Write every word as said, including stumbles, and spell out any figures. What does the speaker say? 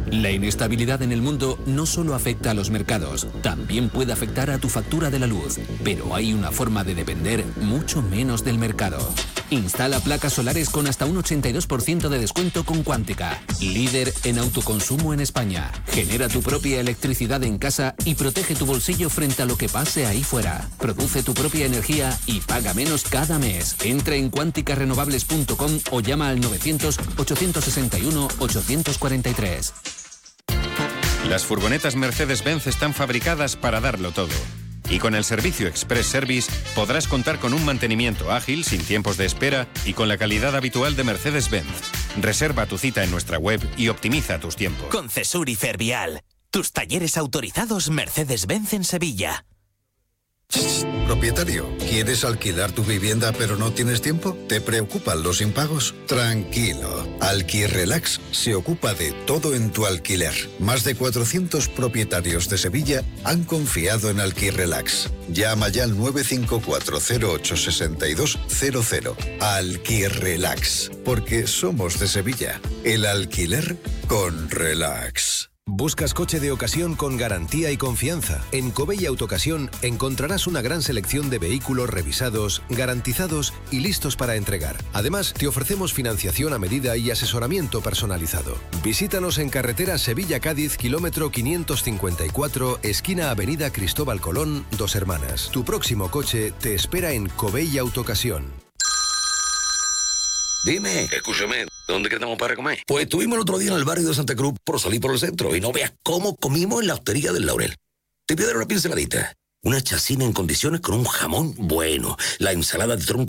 La inestabilidad en el mundo no solo afecta a los mercados, también puede afectar a tu factura de la luz. Pero hay una forma de depender mucho menos del mercado. Instala placas solares con hasta un ochenta y dos por ciento de descuento con Quántica, líder en autoconsumo en España. Genera tu propia electricidad en casa y protege tu bolsillo frente a lo que pase ahí fuera. Produce tu propia energía y paga menos cada mes. Entra en cuántica renovables punto com o llama al novecientos, ochocientos sesenta y uno, ochocientos cuarenta y tres. Las furgonetas Mercedes-Benz están fabricadas para darlo todo. Y con el servicio Express Service podrás contar con un mantenimiento ágil, sin tiempos de espera y con la calidad habitual de Mercedes-Benz. Reserva tu cita en nuestra web y optimiza tus tiempos. Con Cesur y Fervial, tus talleres autorizados Mercedes-Benz en Sevilla. Propietario, ¿quieres alquilar tu vivienda pero no tienes tiempo? ¿Te preocupan los impagos? Tranquilo, Alquirrelax se ocupa de todo en tu alquiler. Más de cuatrocientos propietarios de Sevilla han confiado en Alquirrelax. Llama ya al nueve cinco cuatro cero ocho seis dos cero cero. Alquirrelax, porque somos de Sevilla. El alquiler con relax. ¿Buscas coche de ocasión con garantía y confianza? En Covey Autocasión encontrarás una gran selección de vehículos revisados, garantizados y listos para entregar. Además, te ofrecemos financiación a medida y asesoramiento personalizado. Visítanos en carretera Sevilla-Cádiz, kilómetro quinientos cincuenta y cuatro, esquina Avenida Cristóbal Colón, Dos Hermanas. Tu próximo coche te espera en Covey Autocasión. Dime, escúchame, ¿dónde quedamos para comer? Pues estuvimos el otro día en el barrio de Santa Cruz por salir por el centro y no veas cómo comimos en la hostería del Laurel. Te voy a dar una pinceladita. Una chacina en condiciones con un jamón bueno, la ensalada de tronco